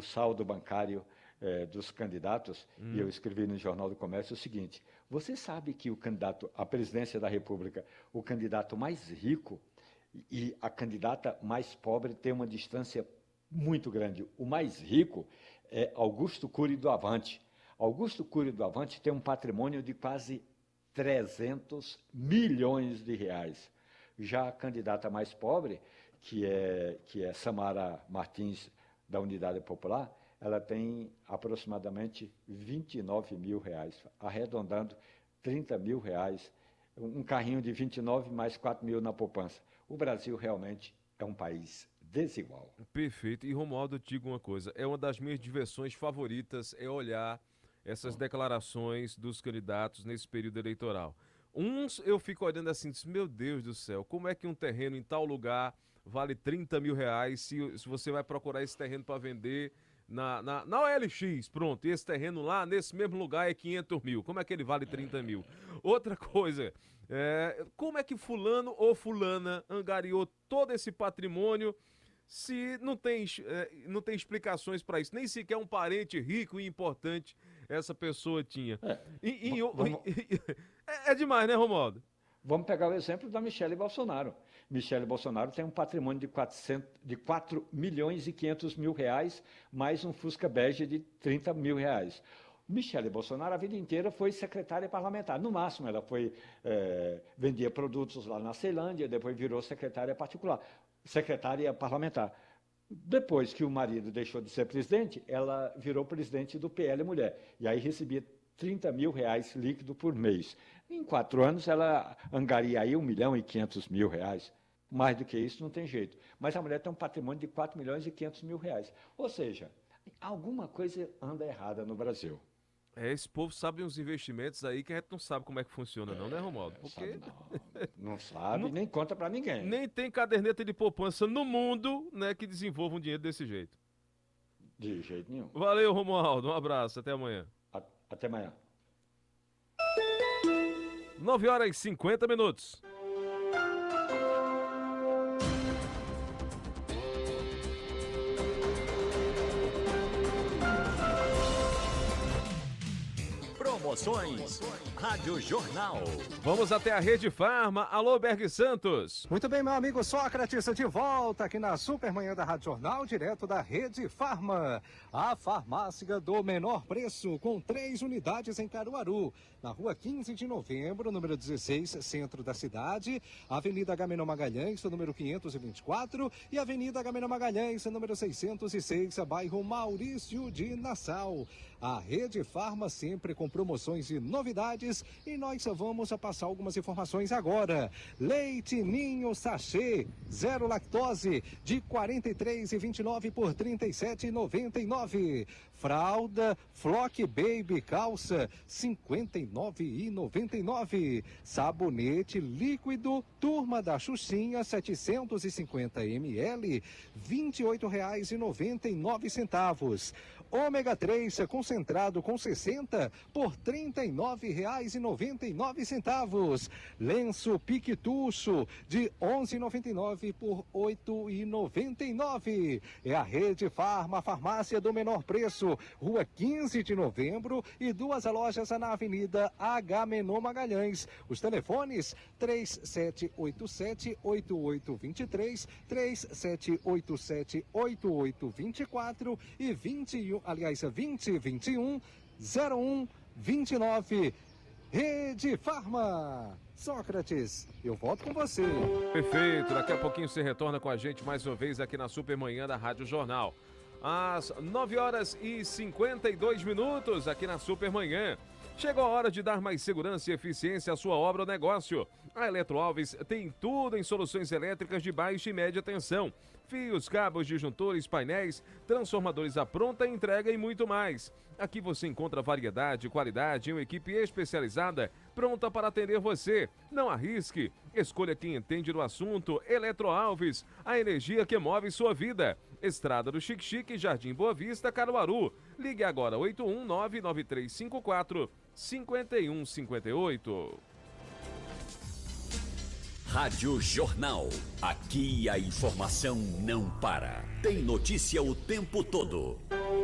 o saldo bancário dos candidatos, e eu escrevi no Jornal do Comércio o seguinte: você sabe que o candidato à presidência da República, o candidato mais rico e a candidata mais pobre têm uma distância muito grande. O mais rico é Augusto Cury do Avante. Augusto Cury do Avante tem um patrimônio de quase 300 milhões de reais. Já a candidata mais pobre, que é Samara Martins, da Unidade Popular, ela tem aproximadamente 29 mil reais, arredondando 30 mil reais, um carrinho de 29 mais 4 mil na poupança. O Brasil realmente é um país desigual. Perfeito. E Romualdo, eu te digo uma coisa, é uma das minhas diversões favoritas, é olhar essas declarações dos candidatos nesse período eleitoral. Uns eu fico olhando assim, meu Deus do céu, como é que um terreno em tal lugar vale 30 mil reais se você vai procurar esse terreno para vender na OLX, pronto, e esse terreno lá, nesse mesmo lugar, é 500 mil, como é que ele vale 30 mil? Outra coisa, como é que fulano ou fulana angariou todo esse patrimônio se não tem explicações para isso, nem sequer um parente rico e importante essa pessoa tinha. É, vamos, É demais, né, Romualdo? vamos pegar o exemplo da Michele Bolsonaro. Michele Bolsonaro tem um patrimônio de 4 milhões e 500 mil reais, mais um Fusca bege de 30 mil reais. Michele Bolsonaro, a vida inteira, foi secretária parlamentar. No máximo, ela vendia produtos lá na Ceilândia, depois virou secretária particular, secretária parlamentar. Depois que o marido deixou de ser presidente, ela virou presidente do PL Mulher. E aí recebia 30 mil reais líquido por mês. Em 4 anos, ela angaria aí 1 milhão e 500 mil reais. Mais do que isso, não tem jeito. Mas a mulher tem um patrimônio de 4 milhões e 500 mil reais. Ou seja, alguma coisa anda errada no Brasil. Esse povo sabe uns investimentos aí que a gente não sabe como é que funciona, não, né, Romualdo? Sabe Porque não sabe, não- nem conta para ninguém. nem tem caderneta de poupança no mundo, né, que desenvolva um dinheiro desse jeito. De jeito nenhum. Valeu, Romualdo. Um abraço. Até amanhã. Até amanhã. 9h50. Promoções. Rádio Jornal. Vamos até a Rede Farma. Alô, Berg Santos. Muito bem, meu amigo Sócrates, de volta aqui na Supermanhã da Rádio Jornal, direto da Rede Farma. A farmácia do menor preço, com 3 unidades em Caruaru. Na rua 15 de novembro, número 16, centro da cidade. Avenida Agamenon Magalhães, número 524. E Avenida Agamenon Magalhães, número 606, bairro Maurício de Nassau. A Rede Farma sempre com promoções e novidades, e nós vamos passar algumas informações agora. Leite Ninho Sachê, 0 lactose, de R$ 43,29 por R$ 37,99. Fralda Flock Baby calça, R$ 59,99. Sabonete líquido Turma da Xuxinha, 750 ml, R$ 28,99. Ômega 3 concentrado com 60 por R$ 39,99. Lenço Piquetucho de R$ 11,99 por R$ 8,99. É a Rede Farma, farmácia do menor preço, rua 15 de novembro, e 2 lojas na Avenida Agamenon Magalhães. Os telefones 3787-8823, 3787-8824 e 2021 0129. Rede Farma. Sócrates, eu volto com você. Perfeito. Daqui a pouquinho você retorna com a gente mais uma vez aqui na Supermanhã da Rádio Jornal. Às 9h52 aqui na Supermanhã. Chegou a hora de dar mais segurança e eficiência à sua obra ou negócio. A Eletroalves tem tudo em soluções elétricas de baixa e média tensão. Fios, cabos, disjuntores, painéis, transformadores à pronta entrega e muito mais. Aqui você encontra variedade, qualidade e uma equipe especializada pronta para atender você. Não arrisque. Escolha quem entende do assunto. Eletroalves, a energia que move sua vida. Estrada do Xique-Xique, Jardim Boa Vista, Caruaru. Ligue agora 8199354-5158. Rádio Jornal. Aqui a informação não para. Tem notícia o tempo todo.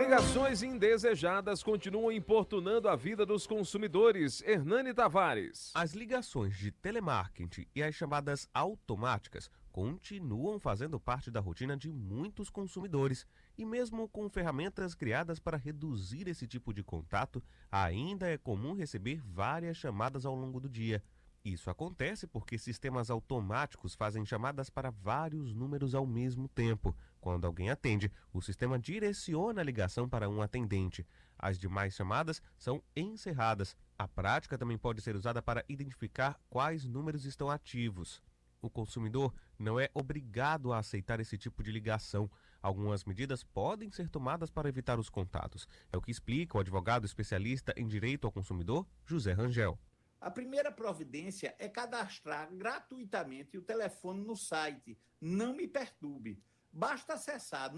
Ligações indesejadas continuam importunando a vida dos consumidores. Hernani Tavares. As ligações de telemarketing e as chamadas automáticas continuam fazendo parte da rotina de muitos consumidores. E mesmo com ferramentas criadas para reduzir esse tipo de contato, ainda é comum receber várias chamadas ao longo do dia. Isso acontece porque sistemas automáticos fazem chamadas para vários números ao mesmo tempo. Quando alguém atende, o sistema direciona a ligação para um atendente. As demais chamadas são encerradas. A prática também pode ser usada para identificar quais números estão ativos. O consumidor não é obrigado a aceitar esse tipo de ligação. Algumas medidas podem ser tomadas para evitar os contatos. É o que explica o advogado especialista em direito ao consumidor, José Rangel. A primeira providência é cadastrar gratuitamente o telefone no site Não Me Perturbe. Basta acessar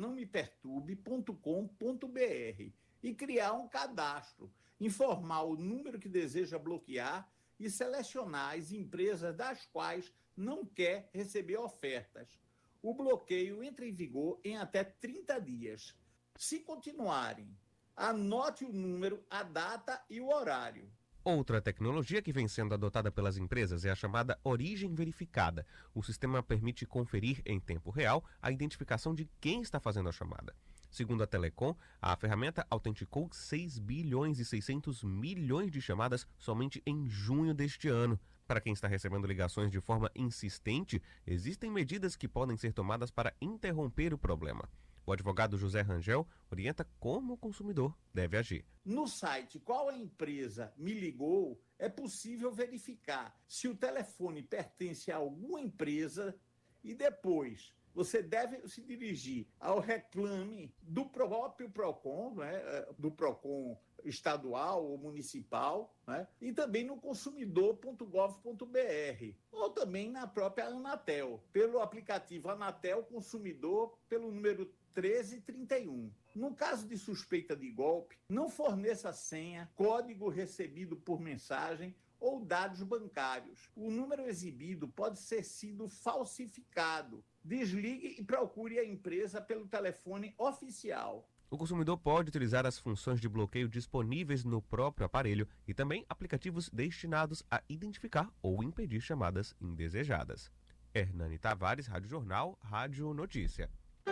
nãomeperturbe.com.br e criar um cadastro, informar o número que deseja bloquear e selecionar as empresas das quais não quer receber ofertas. O bloqueio entra em vigor em até 30 dias. Se continuarem, anote o número, a data e o horário. Outra tecnologia que vem sendo adotada pelas empresas é a chamada origem verificada. O sistema permite conferir em tempo real a identificação de quem está fazendo a chamada. Segundo a Telecom, a ferramenta autenticou 6 bilhões e 600 milhões de chamadas somente em junho deste ano. Para quem está recebendo ligações de forma insistente, existem medidas que podem ser tomadas para interromper o problema. O advogado José Rangel orienta como o consumidor deve agir. No site Qual a Empresa Me Ligou, é possível verificar se o telefone pertence a alguma empresa e depois você deve se dirigir ao reclame do próprio PROCON, do PROCON estadual ou municipal, e também no consumidor.gov.br, ou também na própria Anatel, pelo aplicativo Anatel Consumidor, pelo número 1331. No caso de suspeita de golpe, não forneça senha, código recebido por mensagem ou dados bancários. O número exibido pode ter sido falsificado. Desligue e procure a empresa pelo telefone oficial. O consumidor pode utilizar as funções de bloqueio disponíveis no próprio aparelho e também aplicativos destinados a identificar ou impedir chamadas indesejadas. Hernani Tavares, Rádio Jornal, Rádio Notícia.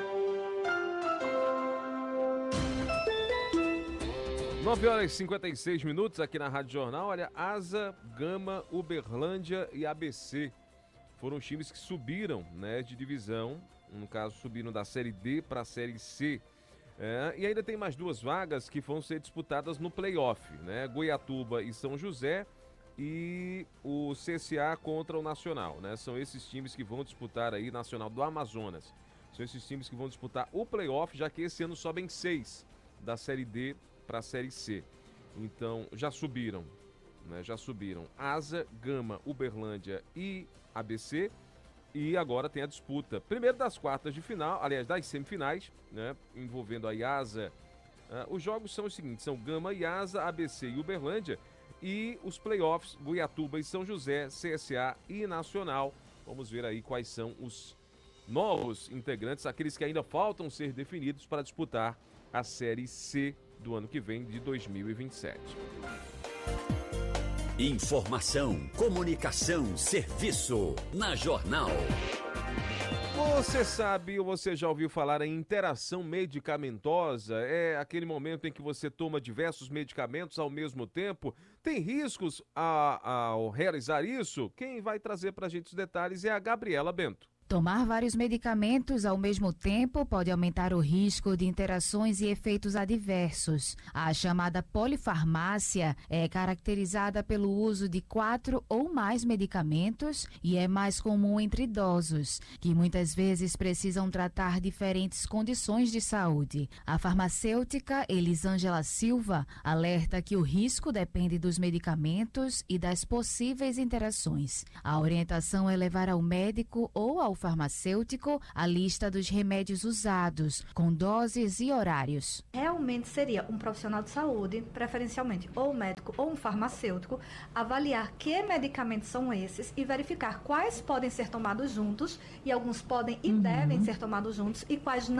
9h56 aqui na Rádio Jornal. Olha, Asa, Gama, Uberlândia e ABC foram os times que subiram, né, de divisão. No caso, subiram da Série D para a Série C. E ainda tem mais 2 vagas que vão ser disputadas no play-off, né? Goiatuba e São José e o CSA contra o Nacional, né? São esses times que vão disputar aí, Nacional do Amazonas. São esses times que vão disputar o play-off, já que esse ano sobem 6 da Série D para a Série C. Então, já subiram, né? Já subiram Asa, Gama, Uberlândia e ABC. E agora tem a disputa, primeiro das quartas de final, aliás, das semifinais, né? Envolvendo a Asa. Os jogos são os seguintes, são Gama e Asa, ABC e Uberlândia. E os playoffs, Goiatuba e São José, CSA e Nacional. Vamos ver aí quais são os novos integrantes, aqueles que ainda faltam ser definidos para disputar a Série C do ano que vem, de 2027. Informação, comunicação, serviço. Na Jornal. Você sabe ou você já ouviu falar em interação medicamentosa? É aquele momento em que você toma diversos medicamentos ao mesmo tempo. Tem riscos ao realizar isso? Quem vai trazer para a gente os detalhes é a Gabriela Bento. Tomar vários medicamentos ao mesmo tempo pode aumentar o risco de interações e efeitos adversos. A chamada polifarmácia é caracterizada pelo uso de 4 ou mais medicamentos e é mais comum entre idosos, que muitas vezes precisam tratar diferentes condições de saúde. A farmacêutica Elisângela Silva alerta que o risco depende dos medicamentos e das possíveis interações. A orientação é levar ao médico ou ao farmacêutico a lista dos remédios usados, com doses e horários. Realmente seria um profissional de saúde, preferencialmente ou um médico ou um farmacêutico, avaliar que medicamentos são esses e verificar quais podem ser tomados juntos, e alguns podem e devem ser tomados juntos, e quais não